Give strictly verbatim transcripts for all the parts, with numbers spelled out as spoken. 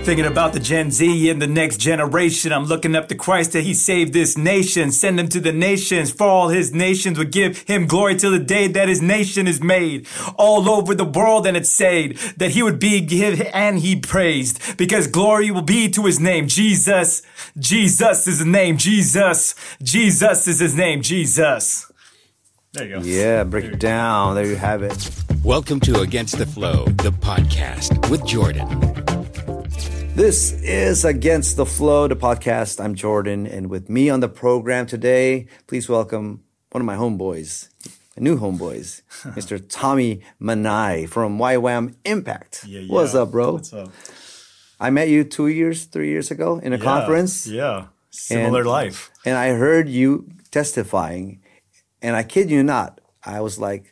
Thinking about the Gen Z and the next generation. I'm looking up to Christ that he saved this nation. Send him to the nations, for all his nations would give him glory till the day that his nation is made. All over the world, and it's said that he would be give and he praised, because glory will be to his name. Jesus, Jesus is his name. Jesus, Jesus is his name. Jesus. There you go. Yeah, break it down. There you have it. Welcome to Against the Flow, the podcast with Jordan. This is Against the Flow, the podcast. I'm Jordan, and with me on the program today, please welcome one of my homeboys, new homeboys, Mister Tommy Manai from Y WAM Impact. Yeah, yeah. What's up, bro? What's up? I met you two years, three years ago in a yeah, conference. Yeah, similar and, life. And I heard you testifying, and I kid you not, I was like,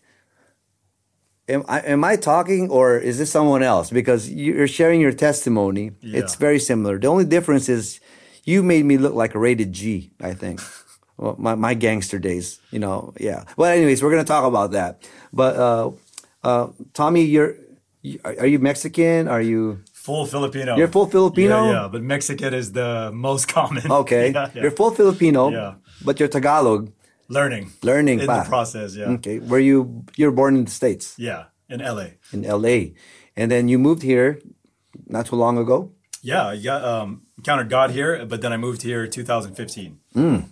Am I, am I talking or is this someone else? Because you're sharing your testimony. Yeah. It's very similar. The only difference is you made me look like a rated G, I think. Well, my, my gangster days, you know, yeah. Well, anyways, we're going to talk about that. But uh, uh, Tommy, you're, are you Mexican? Are you? Full Filipino. You're full Filipino? Yeah, yeah, but Mexican is the most common. Okay. yeah, yeah. You're full Filipino, Yeah. but you're Tagalog. Learning. Learning. In pa. the process, yeah. Okay. Were you, you were born in the States? Yeah, in L A. In L A. And then you moved here not too long ago? Yeah, I got, um, encountered God here, but then I moved here two thousand fifteen. Mm.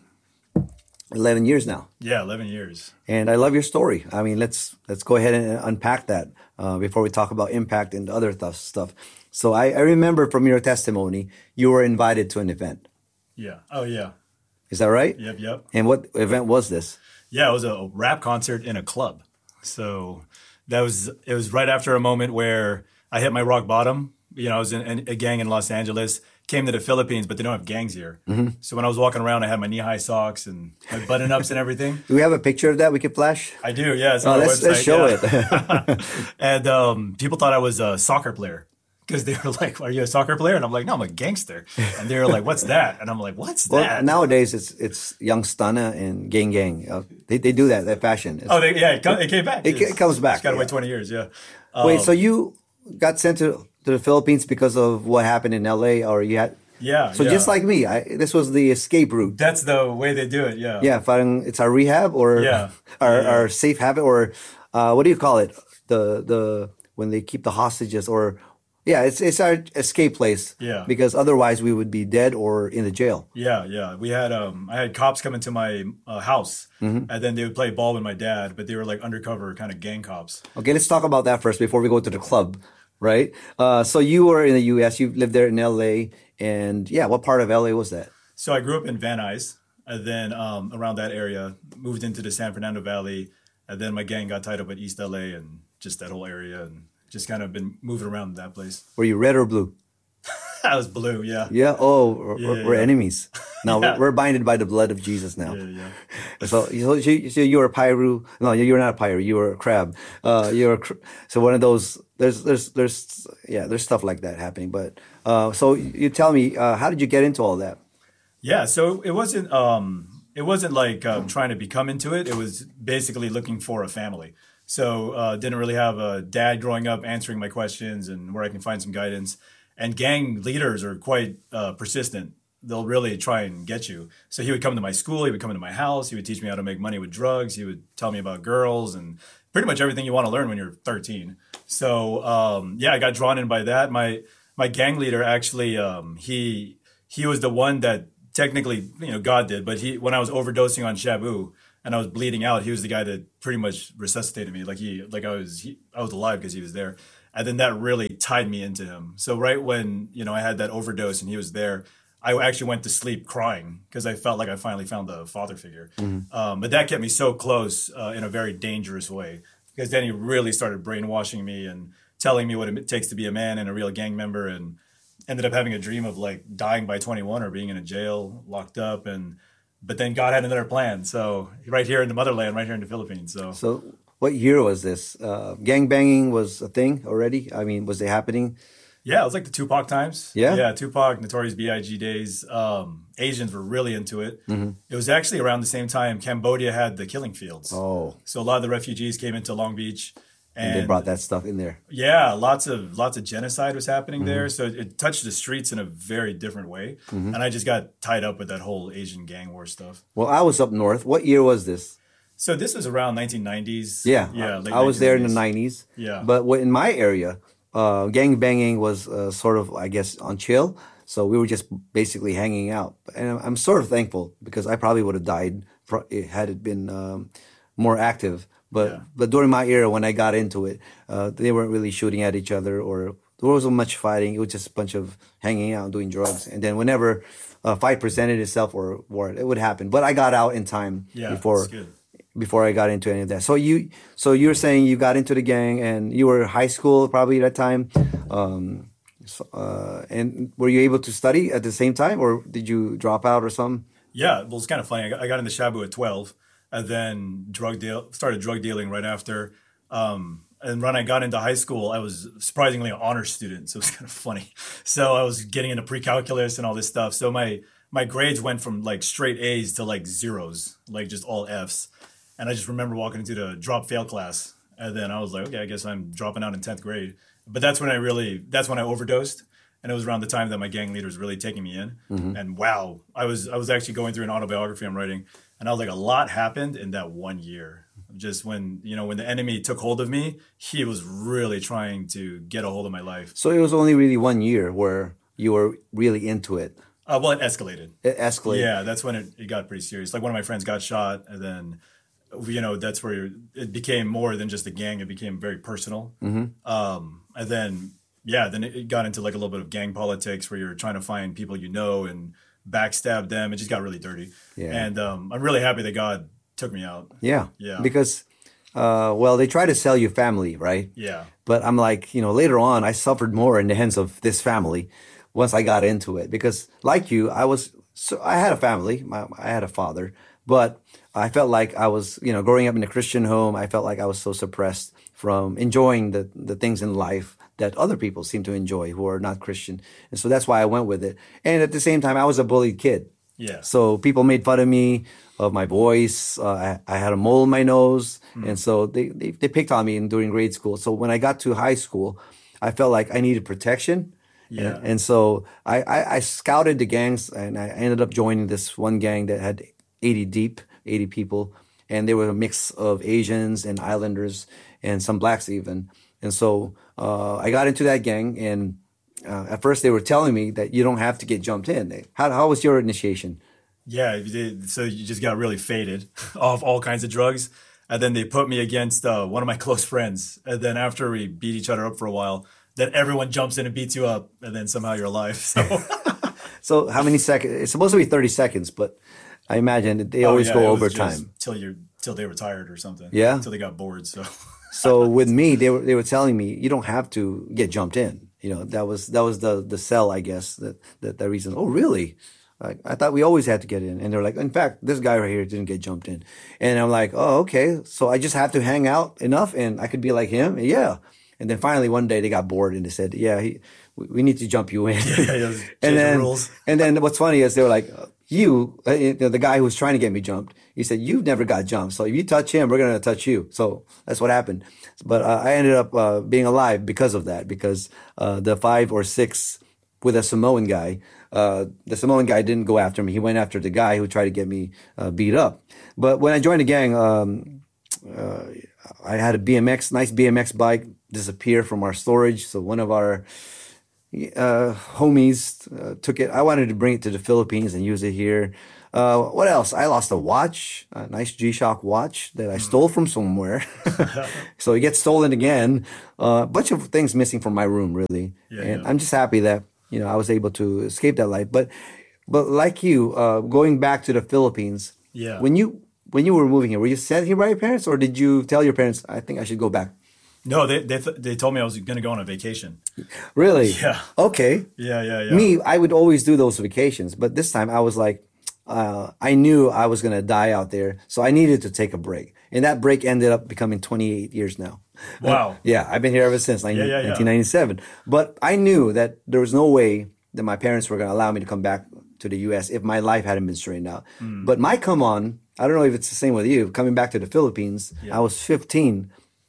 eleven years now. Yeah, eleven years. And I love your story. I mean, let's let's go ahead and unpack that uh, before we talk about impact and other th- stuff. So I, I remember from your testimony, you were invited to an event. Yeah. Oh, yeah. Is that right? Yep, yep. And what event was this? Yeah, it was a rap concert in a club. So that was, it was right after a moment where I hit my rock bottom. You know, I was in, in a gang in Los Angeles, came to the Philippines, but they don't have gangs here. Mm-hmm. So when I was walking around, I had my knee-high socks and my button-ups and everything. Do we have a picture of that we could flash? I do, yeah. It's oh, on let's, our website. let's show yeah. it. And um, people thought I was a soccer player. Because they were like, "Are you a soccer player?" And I'm like, "No, I'm a gangster." And they were like, "What's that?" And I'm like, "What's well, that?" Nowadays, it's it's Young Stunna and Gang Gang. Uh, they they do that. That fashion. It's, oh, they, yeah, it, it came back. It, it comes back. It's got to yeah. wait twenty years. Yeah. Um, Wait, so you got sent to, to the Philippines because of what happened in L A, or you had? Yeah. So yeah. just like me, I, this was the escape route. That's the way they do it. Yeah. Yeah, parang it's our rehab or yeah. our, yeah. our safe habit, or uh, what do you call it? The the when they keep the hostages, or yeah, it's it's our escape place. Yeah. Because otherwise we would be dead or in the jail. Yeah, yeah. We had um, I had cops come into my uh, house, mm-hmm. and then they would play ball with my dad, but they were like undercover kind of gang cops. Okay, let's talk about that first before we go to the club, right? Uh, so you were in the U S, you lived there in L A, and yeah, what part of L A was that? So I grew up in Van Nuys, and then um, around that area, moved into the San Fernando Valley, and then my gang got tied up at East L A and just that whole area, and just kind of been moving around that place. Were you red or blue? I was blue, yeah. Yeah. Oh, we're, yeah, we're yeah. enemies. No, yeah. we're binded by the blood of Jesus now. Yeah, yeah. So, so, so you were a Pyru. No, you were not a Pyru. You were a crab. Uh, you were a cr- so one of those. There's, there's, there's, yeah, there's stuff like that happening. But uh, so you tell me, uh, how did you get into all that? Yeah. So it wasn't, um, it wasn't like um, trying to become into it. It was basically looking for a family. So uh, didn't really have a dad growing up answering my questions and where I can find some guidance. And gang leaders are quite uh, persistent. They'll really try and get you. So he would come to my school. He would come to my house. He would teach me how to make money with drugs. He would tell me about girls and pretty much everything you want to learn when you're thirteen. So um, yeah, I got drawn in by that. My my gang leader actually, um, he he was the one that technically, you know, God did. But he when I was overdosing on Shabu and I was bleeding out, he was the guy that pretty much resuscitated me. Like he, like I was, he, I was alive because he was there. And then that really tied me into him. So right when, you know, I had that overdose and he was there, I actually went to sleep crying because I felt like I finally found the father figure. Mm-hmm. Um, but that kept me so close uh, in a very dangerous way, because then he really started brainwashing me and telling me what it takes to be a man and a real gang member, and ended up having a dream of like dying by twenty-one or being in a jail, locked up. And but then God had another plan. So right here in the motherland, right here in the Philippines. So, so what year was this? Uh, gang banging was a thing already? I mean, was it happening? Yeah, it was like the Tupac times. Yeah? Yeah, Tupac, Notorious B I G days. Um, Asians were really into it. Mm-hmm. It was actually around the same time Cambodia had the killing fields. Oh. So a lot of the refugees came into Long Beach, And, and they brought that stuff in there. Yeah, lots of lots of genocide was happening mm-hmm. there. So it, it touched the streets in a very different way. Mm-hmm. And I just got tied up with that whole Asian gang war stuff. Well, I was up north. What year was this? So this was around nineteen nineties. Yeah, yeah. I, I was there in the nineties. Yeah. But what, in my area, uh, gang banging was uh, sort of, I guess, on chill. So we were just basically hanging out. And I'm sort of thankful because I probably would have died had it been um, more active. But yeah. but during my era, when I got into it, uh, they weren't really shooting at each other or there wasn't much fighting. It was just a bunch of hanging out and doing drugs. And then whenever a fight presented itself or war, it would happen. But I got out in time yeah, before before I got into any of that. So you so you're saying you got into the gang and you were high school probably at that time. Um, so, uh, and were you able to study at the same time or did you drop out or something? Yeah, well, it's kind of funny. I got, I got into Shabu at twelve. And then drug deal started drug dealing right after. Um, and when I got into high school, I was surprisingly an honor student, so it was kind of funny. So I was getting into pre-calculus and all this stuff. So my my grades went from like straight A's to like zeros, like just all F's. And I just remember walking into the drop fail class, and then I was like, okay, I guess I'm dropping out in tenth grade. But that's when I really that's when I overdosed. And it was around the time that my gang leader was really taking me in. Mm-hmm. And wow, I was I was actually going through an autobiography I'm writing. And I was like, a lot happened in that one year. Just when, you know, when the enemy took hold of me, he was really trying to get a hold of my life. So it was only really one year where you were really into it. Uh, well, it escalated. It escalated. Yeah, that's when it, it got pretty serious. Like one of my friends got shot, and then, you know, that's where it became more than just a gang. It became very personal. Mm-hmm. Um, and then, yeah, then it got into like a little bit of gang politics where you're trying to find people you know and backstab them. It just got really dirty. Yeah. And um, I'm really happy that God took me out. Yeah. Yeah. Because, uh, well, they try to sell you family, right? Yeah. But I'm like, you know, later on, I suffered more in the hands of this family once I got into it. Because like you, I was, so I had a family. My, I had a father. But I felt like I was, you know, growing up in a Christian home, I felt like I was so suppressed from enjoying the, the things in life that other people seem to enjoy who are not Christian. And so that's why I went with it. And at the same time, I was a bullied kid. Yeah. So people made fun of me, of my voice. Uh, I, I had a mole in my nose. Mm. And so they, they, they picked on me in, during grade school. So when I got to high school, I felt like I needed protection. Yeah. And, and so I, I, I scouted the gangs, and I ended up joining this one gang that had eighty deep, eighty people. And they were a mix of Asians and Islanders and some blacks even. And so uh, I got into that gang, and uh, at first they were telling me that you don't have to get jumped in. How, how was your initiation? Yeah, so you just got really faded off all kinds of drugs. And then they put me against uh, one of my close friends. And then after we beat each other up for a while, then everyone jumps in and beats you up. And then somehow you're alive. So, so how many seconds? It's supposed to be thirty seconds, but I imagine they always oh, yeah, go overtime. Till you till they retired or something. Yeah. Until they got bored. So So with me, they were they were telling me you don't have to get jumped in. You know, that was that was the the sell, I guess, that that the reason. Oh, really? I, I thought we always had to get in. And they're like, in fact, this guy right here didn't get jumped in. And I'm like, oh, okay. So I just have to hang out enough and I could be like him? Yeah. And then finally one day they got bored and they said, yeah, he, we need to jump you in. Yeah, yeah, and then, the rules. And then what's funny is they were like, you, uh, the guy who was trying to get me jumped, he said, you've never got jumped. So if you touch him, we're going to touch you. So that's what happened. But uh, I ended up uh, being alive because of that, because uh, the five or six with a Samoan guy, uh, the Samoan guy didn't go after me. He went after the guy who tried to get me uh, beat up. But when I joined the gang, um, uh, I had a B M X, nice B M X bike disappear from our storage. So one of our uh, homies uh, took it. I wanted to bring it to the Philippines and use it here. Uh, what else? I lost a watch, a nice G-Shock watch that I stole from somewhere. So it gets stolen again. A uh, bunch of things missing from my room, really. Yeah, and yeah. I'm just happy that, you know, I was able to escape that life. But, but like you, uh, going back to the Philippines, yeah. when you when you were moving here, were you sent here by your parents, or did you tell your parents, I think I should go back? No, they they th- they told me I was going to go on a vacation. Really? Yeah. Okay. Yeah, yeah, yeah. Me, I would always do those vacations, but this time I was like, uh, I knew I was going to die out there, so I needed to take a break. And that break ended up becoming twenty-eight years now. Wow. Uh, yeah, I've been here ever since yeah, yeah, nineteen ninety-seven. Yeah. But I knew that there was no way that my parents were going to allow me to come back to the U S if my life hadn't been straightened out. Mm. But my come on, I don't know if it's the same with you, coming back to the Philippines, yeah. I was fifteen.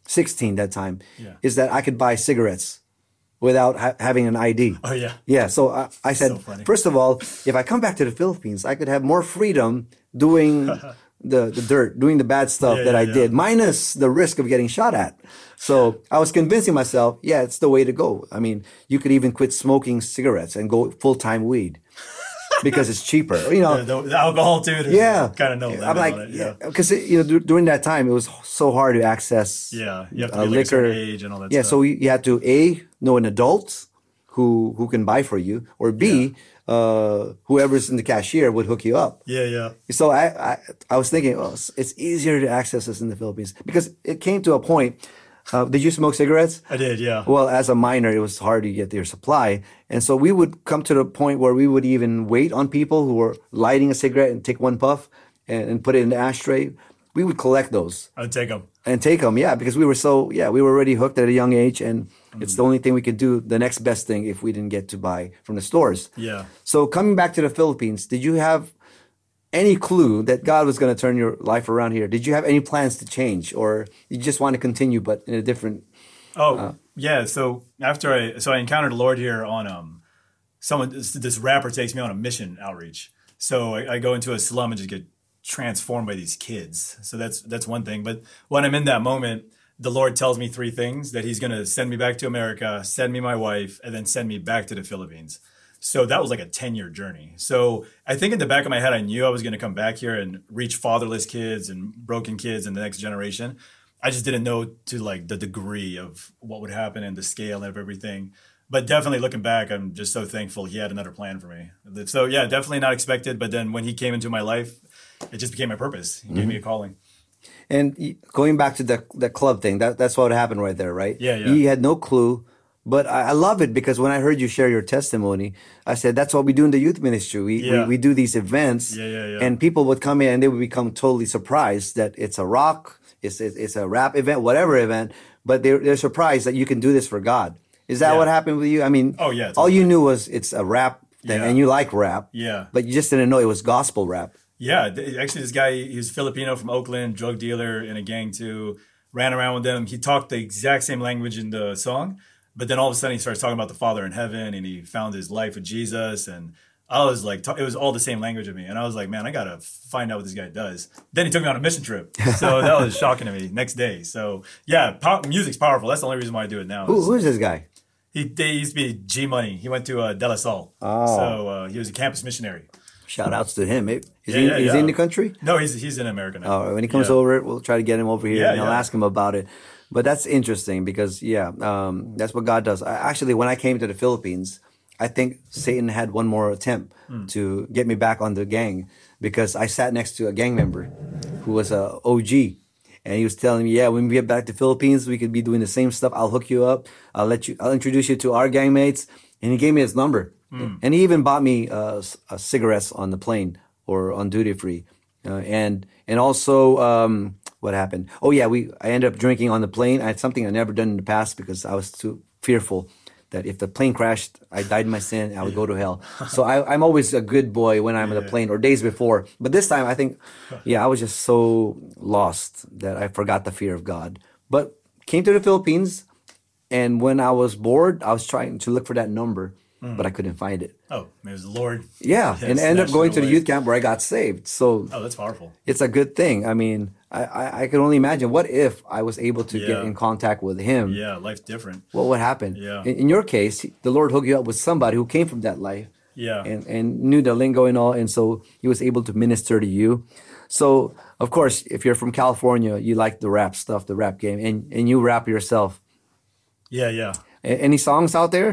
sixteen that time, Yeah. is that I could buy cigarettes without ha- having an I D. Oh yeah. Yeah, so I, I said, So funny. first of all, if I come back to the Philippines, I could have more freedom doing the, the dirt, doing the bad stuff Yeah, that yeah, I yeah. did, minus the risk of getting shot at. So I was convincing myself, yeah, it's the way to go. I mean, you could even quit smoking cigarettes and go full-time weed because it's cheaper. You know, Yeah, the, the alcohol too. there's yeah. Kind of no limit I'm like, on it. yeah, Yeah. because you know, dur- during that time, it was so hard to access Yeah. You have to uh, be like a liquor. certain age and all that Yeah, stuff. so you you had to A, know an adult who who can buy for you, or B, uh, whoever's in the cashier would hook you up. Yeah, yeah. So I, I, I was thinking, oh, it's- it's easier to access this in the Philippines because it came to a point. Uh, did you smoke cigarettes? I did, yeah. Well, as a minor, it was hard to get their supply. And so we would come to the point where we would even wait on people who were lighting a cigarette and take one puff and, and put it in the ashtray. We would collect those I'd take them. and take them, yeah, because we were so, yeah, we were already hooked at a young age. And it's the only thing we could do, the next best thing if we didn't get to buy from the stores. Yeah. So coming back to the Philippines, did you have any clue that God was going to turn your life around here? Did you have any plans to change, or you just want to continue but in a different? Oh, yeah. So after I, so I encountered the Lord here on, um, someone, this, this rapper takes me on a mission outreach. So I, I go into a slum and just get transformed by these kids. So that's, that's one thing. But when I'm in that moment, the Lord tells me three things: that he's going to send me back to America, send me my wife, and then send me back to the Philippines. So that was like a ten year journey. So I think in the back of my head, I knew I was going to come back here and reach fatherless kids and broken kids in the next generation. I just didn't know to like the degree of what would happen and the scale of everything. But definitely looking back, I'm just so thankful he had another plan for me. So yeah, definitely not expected. But then when he came into my life, it just became my purpose. He gave me a calling. And y- going back to the the club thing, that that's what happened right there, right? Yeah, yeah. You had no clue, but I, I love it because when I heard you share your testimony, I said that's what we do in the youth ministry. We Yeah. we, we do these events, Yeah, yeah, yeah. and people would come in and they would become totally surprised that it's a rock, it's it's, it's a rap event, whatever event, but they're they're surprised that you can do this for God. Is that Yeah. what happened with you? I mean, Oh, yeah, all you totally. knew was it's a rap thing, Yeah. and you like rap, Yeah. but you just didn't know it was gospel rap. Yeah, th- actually, this guy, he was Filipino from Oakland, drug dealer in a gang too. Ran around with them. He talked the exact same language in the song, but then all of a sudden he starts talking about the Father in heaven, and he found his life with Jesus. And I was like, ta- it was all the same language of me, and I was like, man, I gotta find out what this guy does. Then he took me on a mission trip, so that was shocking to me. Next day, so yeah, po- music's powerful. That's the only reason why I do it now. Who, is- who is this guy? He, they used to be G Money. He went to uh, De La Salle, Oh. so uh, he was a campus missionary. Shout outs to him. Is, Yeah, he, yeah, is he yeah. in the country? No, he's he's in America now. Oh, when he comes Yeah. over, we'll try to get him over here Yeah, and I'll yeah. ask him about it. But that's interesting because, yeah, um, that's what God does. I, actually, when I came to the Philippines, I think Satan had one more attempt Hmm. to get me back on the gang because I sat next to a gang member who was a O G. And he was telling me, yeah, when we get back to Philippines, we could be doing the same stuff. I'll hook you up. I'll let you, I'll introduce you to our gang mates. And he gave me his number. And he even bought me uh, c- uh, cigarettes on the plane or on duty free. Uh, and, and also, um, what happened? Oh yeah, we, I ended up drinking on the plane. I had something I never done in the past because I was too fearful that if the plane crashed, I died in my sin, I would go to hell. So I, I'm always a good boy when I'm on the plane or days before. But this time, I think, yeah, I was just so lost that I forgot the fear of God. But came to the Philippines, and when I was bored, I was trying to look for that number, but I couldn't find it. Oh, it was the Lord. Yeah, Yeah, and ended up snatched going it to the away. youth camp where I got saved. So Oh, that's powerful. it's a good thing. I mean, I, I, I can only imagine what if I was able to get Yeah. in contact with him. Yeah, life's different. What would happen? Yeah. In, in your case, the Lord hooked you up with somebody who came from that life. Yeah. And, and knew the lingo and all, and so he was able to minister to you. So, of course, if you're from California, you like the rap stuff, the rap game, and, and you rap yourself. Yeah, yeah. A- any songs out there?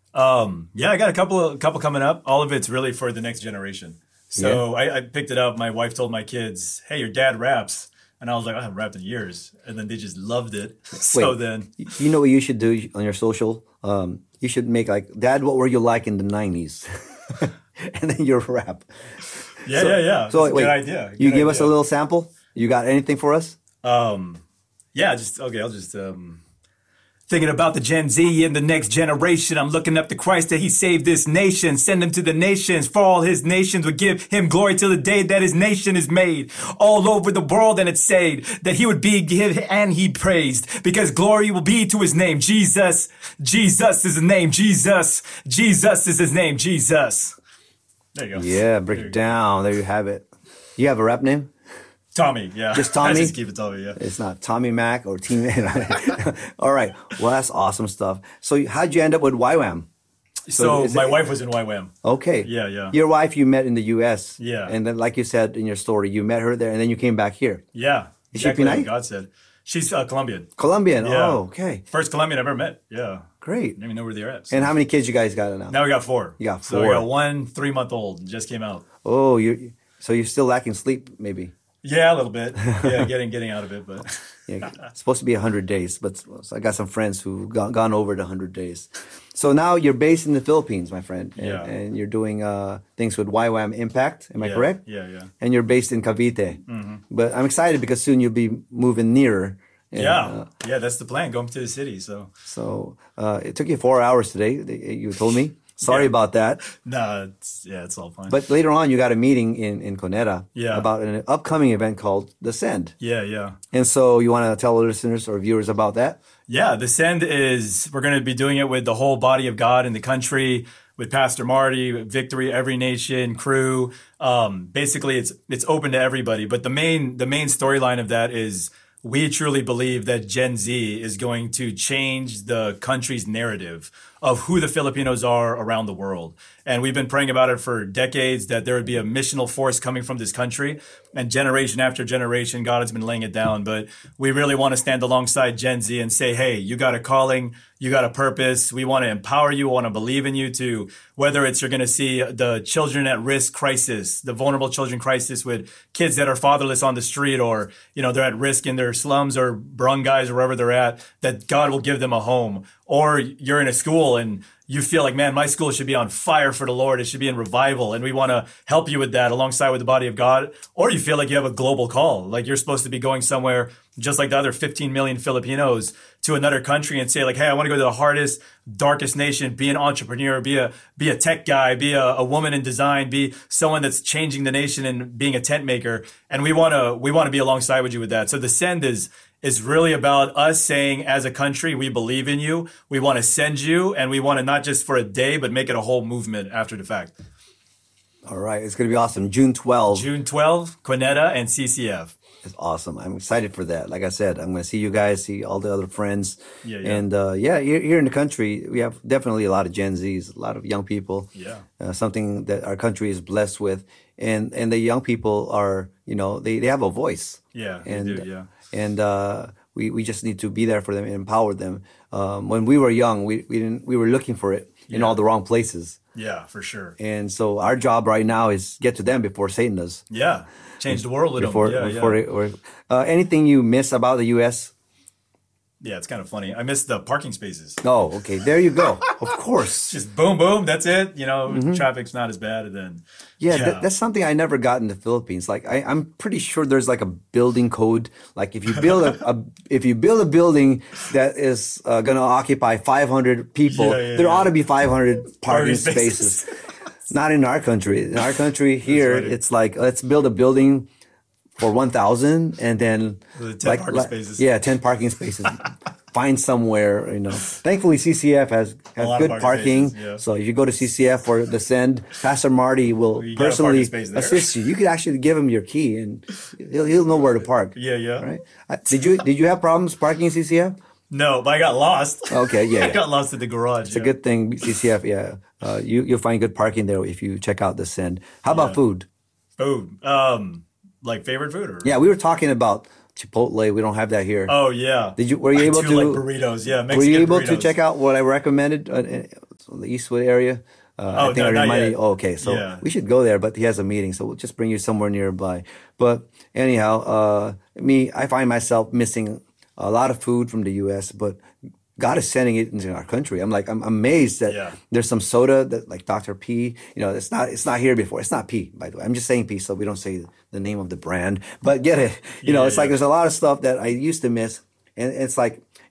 Um, yeah, I got a couple of couple coming up. All of it's really for the next generation. So I, I picked it up. My wife told my kids, "Hey, your dad raps," and I was like, "I haven't rapped in years," and then they just loved it. So Wait. then, Y- You know what you should do on your social? Um, you should make like, Dad, what were you like in the nineties? And then your rap. yeah, yeah, yeah. So That's a wait, good idea. you Good give us a idea. little sample? You got anything for us? Um, yeah, just okay. I'll just um, Thinking about the Gen Z and the next generation. I'm looking up to Christ that he saved this nation. Send him to the nations, for all his nations would give him glory till the day that his nation is made. All over the world, and it's said that he would be give and he praised, because glory will be to his name. Jesus, Jesus is his name. Jesus, Jesus is his name. Jesus. There you go. Yeah, break it down. There you have it. You have a rap name? Tommy, yeah. Just Tommy? I just keep it Tommy, yeah. It's not Tommy Mac or Team. All right. Well, that's awesome stuff. So how'd you end up with Y WAM? So, so my it, wife was in Y WAM. Okay. Yeah, yeah. Your wife you met in the U S. Yeah. And then, like you said in your story, you met her there and then you came back here. Yeah. Is exactly she like Pinay? God said. She's uh, Colombian. Colombian. Yeah. Oh, okay. First Colombian I've ever met. Yeah. Great. Didn't even know where they're at. So. And how many kids you guys got now? Now we got four. You got So four. we got one three month old. Just came out. Oh, you so you're still lacking sleep, maybe? Yeah, a little bit. Yeah, getting getting out of it, but Yeah, it's supposed to be one hundred days, but I got some friends who've gone, gone over the one hundred days. So now you're based in the Philippines, my friend, and, Yeah. and you're doing uh, things with Y WAM Impact. Am I yeah, correct? Yeah, yeah. And you're based in Cavite. Mm-hmm. But I'm excited because soon you'll be moving nearer. And, Yeah, uh, yeah, that's the plan. Going to the city. So so uh, it took you four hours today. they- You told me. Sorry Yeah. about that. nah, it's, yeah, it's all fine. But later on, you got a meeting in in Coneta Yeah. about an upcoming event called The Send. yeah, yeah. And so you want to tell listeners or viewers about that? Yeah, the send is, we're going to be doing it with the whole body of God in the country, with Pastor Marty, Victory, Every Nation, crew. Um, basically, it's it's open to everybody. But the main the main storyline of that is we truly believe that Gen Z is going to change the country's narrative of who the Filipinos are around the world. And we've been praying about it for decades, that there would be a missional force coming from this country. And generation after generation, God has been laying it down. But we really want to stand alongside Gen Z and say, hey, you got a calling, you got a purpose. We want to empower you, we want to believe in you to, whether it's you're going to see the children at risk crisis, the vulnerable children crisis with kids that are fatherless on the street, or, you know, they're at risk in their slums or barangays or wherever they're at, that God will give them a home. Or you're in a school and you feel like, man, my school should be on fire for the Lord. It should be in revival. And we want to help you with that alongside with the body of God. Or you feel like you have a global call, like you're supposed to be going somewhere just like the other fifteen million Filipinos to another country and say like, hey, I want to go to the hardest, darkest nation, be an entrepreneur, be a, be a tech guy, be a, a woman in design, be someone that's changing the nation and being a tent maker. And we want to, we want to be alongside with you with that. So the send is, is really about us saying as a country, we believe in you. We want to send you, and we want to not just for a day, but make it a whole movement after the fact. All right. It's going to be awesome. June twelfth. June twelfth, Quinetta and C C F. It's awesome. I'm excited for that. Like I said, I'm going to see you guys, see all the other friends. Yeah, yeah. And uh, yeah, here, here in the country, we have definitely a lot of Gen Zs, a lot of young people. Yeah. Uh, something that our country is blessed with. And and the young people are, you know, they, they have a voice. Yeah, they and, do, yeah. And uh, we, we just need to be there for them and empower them. Um, when we were young, we, we didn't we were looking for it in Yeah. all the wrong places. Yeah, for sure. And so our job right now is get to them before Satan does. Yeah, change the world with Before, them. Yeah, before yeah. It, or, uh, anything you miss about the U S? Yeah, it's kind of funny. I missed the parking spaces. Oh, okay. There you go. Of course. Just boom, boom. That's it. You know, traffic's not as bad. And then, Yeah, yeah. That, that's something I never got in the Philippines. Like I, I'm pretty sure there's like a building code. Like if you build a, a if you build a building that is uh, going to occupy five hundred people, Yeah, yeah, there yeah. ought to be five hundred parking Parking spaces. spaces. Not in our country. In our country here, funny. it's like let's build a building for one thousand and then With ten like, parking like- spaces. Yeah, ten parking spaces. Find somewhere, you know. Thankfully, C C F has, has lot of good parking parking. spaces, yeah. So if you go to C C F for the send, Pastor Marty will You got a personally parking space there. assist you. You could actually give him your key, and he'll he'll know where to park. Yeah, yeah. Right? Uh, Did you did you have problems parking in C C F? No, but I got lost. Okay, yeah, I yeah. got lost at the garage. It's a good thing. C C F, yeah. Uh, you you'll find good parking there if you check out the send. How about Yeah. food? Food. Um, like favorite food? Or? Yeah, we were talking about Chipotle. We don't have that here. Oh, yeah. Did you? Were you I able do to? like burritos. Yeah, Mexican were you able burritos. to check out what I recommended uh, in in the Eastwood area? Uh, Oh, I think no, I not reminded yet. you. Oh, okay, so Yeah. we should go there, but he has a meeting, so we'll just bring you somewhere nearby. But anyhow, uh, me, I find myself missing a lot of food from the U S, but God is sending it into our country. I'm like, I'm amazed that Yeah. there's some soda that like Doctor P. You know, it's not, it's not here before. It's not P, by the way. I'm just saying P, so we don't say the name of the brand. But get it? You know, Yeah, it's like yeah. there's a lot of stuff that I used to miss, and it's like.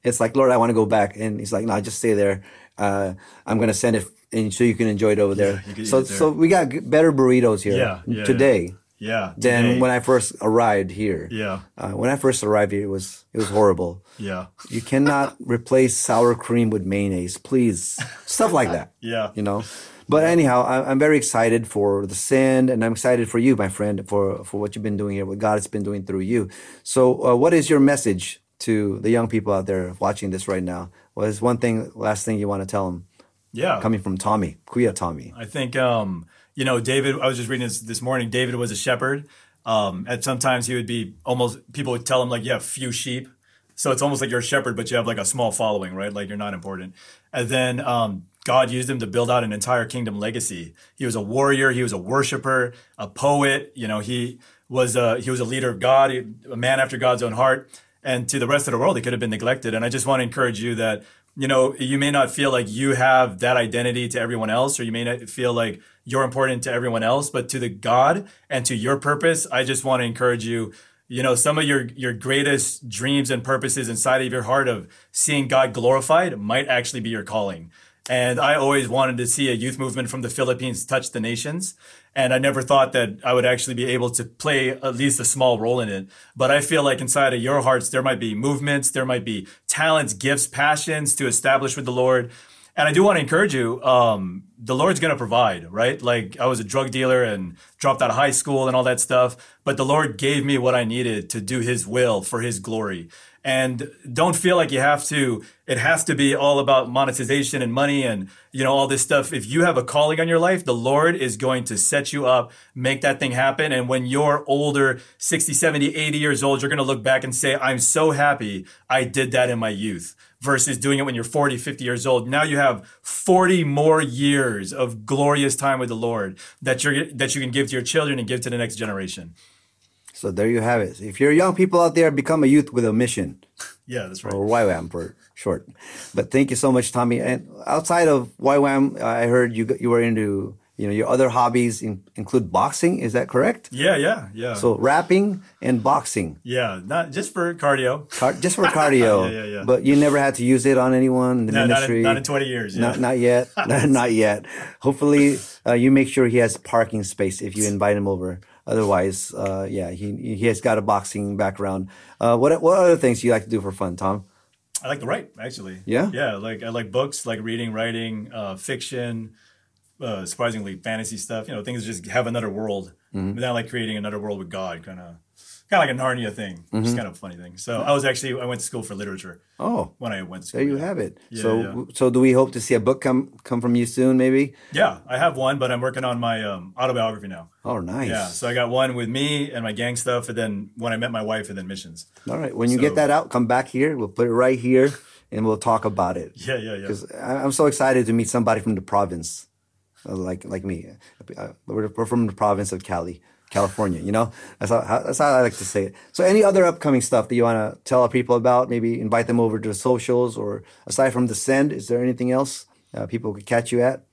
It's like, Lord, I want to go back. And he's like, no, just stay there. Uh, I'm going to send it and so you can enjoy it over there. Yeah, you can so, eat it there. so we got g- better burritos here Yeah, yeah, today Yeah. than today. when I first arrived here. Yeah. Uh, when I first arrived here, it was it was horrible. Yeah. You cannot replace sour cream with mayonnaise, please. Stuff like that. Yeah. You know. But anyhow, I, I'm very excited for the Send, and I'm excited for you, my friend, for for what you've been doing here, what God has been doing through you. So, uh, what is your message to the young people out there watching this right now? What is one thing, last thing you want to tell them? Yeah. Coming from Tommy, Kuya Tommy. I think, um, you know, David, I was just reading this this morning. David was a shepherd. Um, and sometimes he would be almost, people would tell him, like, you have few sheep. So it's almost like you're a shepherd, but you have like a small following, right? Like you're not important. And then um, God used him to build out an entire kingdom legacy. He was a warrior. He was a worshiper, a poet. You know, he was a, he was a leader of God, a man after God's own heart. And to the rest of the world, he could have been neglected. And I just want to encourage you that, you know, you may not feel like you have that identity to everyone else, or you may not feel like you're important to everyone else, but to the God and to your purpose, I just want to encourage you. You know, some of your, your greatest dreams and purposes inside of your heart of seeing God glorified might actually be your calling. And I always wanted to see a youth movement from the Philippines touch the nations. And I never thought that I would actually be able to play at least a small role in it. But I feel like inside of your hearts, there might be movements, there might be talents, gifts, passions to establish with the Lord. And I do want to encourage you, um, the Lord's going to provide, right? Like I was a drug dealer and dropped out of high school and all that stuff, but the Lord gave me what I needed to do his will for his glory. And don't feel like you have to, it has to be all about monetization and money and, you know, all this stuff. If you have a calling on your life, the Lord is going to set you up, make that thing happen. And when you're older, sixty, seventy, eighty years old, you're going to look back and say, I'm so happy I did that in my youth. Versus doing it when you're forty, fifty years old. Now you have forty more years of glorious time with the Lord that you're that you can give to your children and give to the next generation. So there you have it. If you're young people out there, become a youth with a mission. Yeah, that's right. Or Y WAM for short. But thank you so much, Tommy. And outside of Y WAM, I heard you you were into, you know, your other hobbies in, include boxing. Is that correct? Yeah, yeah, yeah. So rapping and boxing. Yeah, not just for cardio. Car- just for cardio. yeah, yeah, yeah. But you never had to use it on anyone in the No, not ministry. in, not in twenty years. Yeah. Not, not yet. not, not yet. Hopefully, uh, you make sure he has parking space if you invite him over. Otherwise, uh, yeah, he he has got a boxing background. Uh, what what other things do you like to do for fun, Tom? I like to write, actually. Yeah? Yeah, like I like books, like reading, writing, uh, fiction, uh, surprisingly fantasy stuff. You know, things that just have another world. Mm-hmm. But then I like creating another world with God, kind of. Kind of like a Narnia thing, which is kind of a funny thing. So I was actually, I went to school for literature. Oh. When I went to school. There you yeah. have it. Yeah, so yeah. so do we hope to see a book come come from you soon, maybe? Yeah, I have one, but I'm working on my um, autobiography now. Oh, nice. Yeah, so I got one with me and my gang stuff, and then when I met my wife, and then missions. All right. When you So- get that out, come back here. We'll put it right here, and we'll talk about it. Yeah, yeah, yeah. Because I'm so excited to meet somebody from the province, uh, like like me. Uh, We're, we're from the province of Cali, California. You know, that's how that's how I like to say it. So, any other upcoming stuff that you want to tell people about? Maybe invite them over to the socials, or aside from the Send, is there anything else uh, people could catch you at?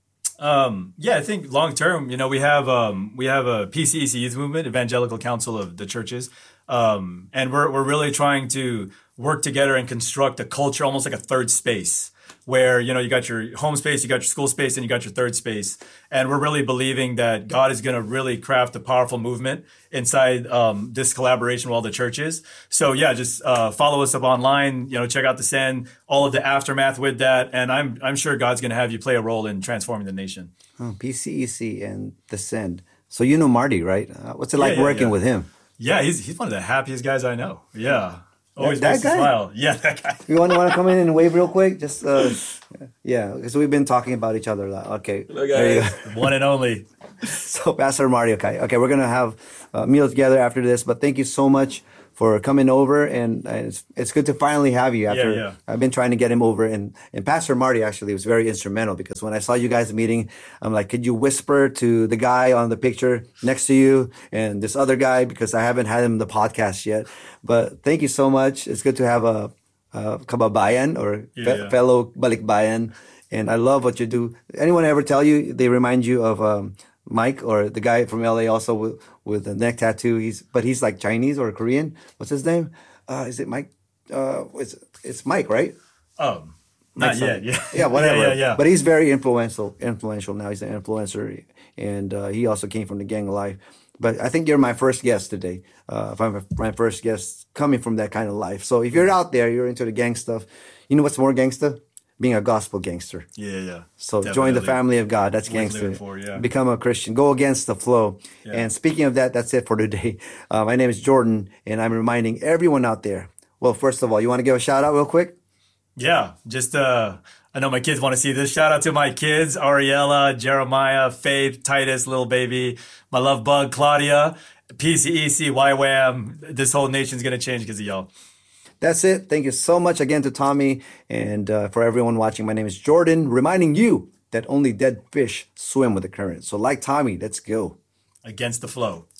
Um, yeah, I think long term, you know, we have um, we have a P C E C Youth Movement, Evangelical Council of the Churches, um, and we're we're really trying to work together and construct a culture, almost like a third space, where you know you got your home space, you got your school space, and you got your third space, and we're really believing that God is going to really craft a powerful movement inside um, this collaboration with all the churches. So yeah, just uh, follow us up online. You know, check out the Send, all of the aftermath with that, and I'm I'm sure God's going to have you play a role in transforming the nation. Oh, P C E C and the Send. So you know Marty, right? Uh, what's it like Yeah, yeah, working yeah. with him? Yeah, he's he's one of the happiest guys I know. Yeah, always that makes me guy? smile. Yeah, that guy. You want, want to come in and wave real quick? Just, uh, yeah, because we've been talking about each other a lot. Okay. Hello, There you guys. go. One and only. So, Pastor Mario, okay. Okay, we're going to have a meal together after this, but thank you so much for coming over, and uh, it's, it's good to finally have you after Yeah, yeah. I've been trying to get him over, and, and Pastor Marty actually was very instrumental, because when I saw you guys meeting, I'm like, could you whisper to the guy on the picture next to you and this other guy, because I haven't had him in the podcast yet. But thank you so much. It's good to have a, a kababayan or Yeah, fe- yeah. fellow balikbayan, and I love what you do. Anyone ever tell you they remind you of um, Mike, or the guy from L A also with, with the neck tattoo? He's but he's like Chinese or Korean. What's his name? Uh, is it Mike? Uh, is it, it's Mike, right? Oh, not Mike's yet. son. Yeah. Yeah, whatever. yeah, yeah, yeah. But he's very influential. Influential now. He's an influencer, and uh, he also came from the gang of life. But I think you're my first guest today. Uh, if I'm my first guest coming from that kind of life. So if you're out there, you're into the gang stuff. You know what's more gangster? Being a gospel gangster. Yeah, yeah. So Definitely. join the family of God. That's Worth gangster. living for, yeah. Become a Christian. Go against the flow. Yeah. And speaking of that, that's it for today. Uh, my name is Jordan, and I'm reminding everyone out there. Well, first of all, you want to give a shout out real quick? Yeah, just uh, I know my kids want to see this. Shout out to my kids, Ariella, Jeremiah, Faith, Titus, little baby, my love bug, Claudia, P C E C, Y WAM. This whole nation's going to change because of y'all. That's it. Thank you so much again to Tommy. And uh, for everyone watching, my name is Jordan, reminding you that only dead fish swim with the current. So like Tommy, let's go. Against the flow.